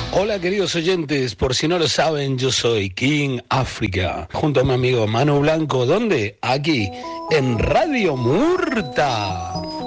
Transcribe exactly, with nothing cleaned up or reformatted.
Hola queridos oyentes, por si no lo saben, yo soy King África, junto a mi amigo Manu Blanco. ¿Dónde? Aquí, en Radio Murta.